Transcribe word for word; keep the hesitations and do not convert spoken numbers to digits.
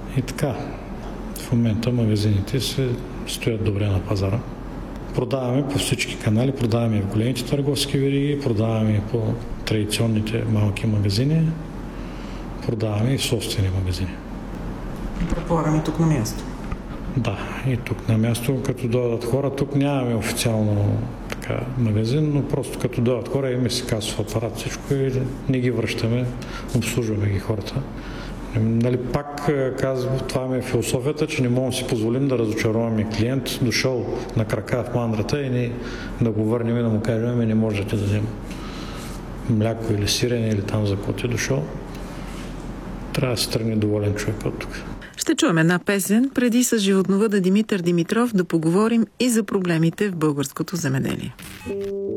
И така, в момента магазините се стоят добре на пазара. Продаваме по всички канали, продаваме и в големите търговски вериги, продаваме и по традиционните малки магазини, продаваме и в собствени магазини. Предполагам и тук на място. Да, и тук на място, като дойдат хора, тук нямаме официално така магазин, но просто като дойдат хора имаме си касов апарат, всичко и не ги връщаме, обслужваме ги хората. Нали, пак казвам, това ми е философията, че не можем да си позволим да разочароваме клиент, дошъл на крака в мандрата и не, да го върнем и да му кажем, ами не може да ти дадем мляко или сирене или там за какво ти е дошъл. Трябва да се тръгне доволен човек от тук. Ще чуем една песен, преди с животновъда Димитър Димитров да поговорим и за проблемите в българското земеделие.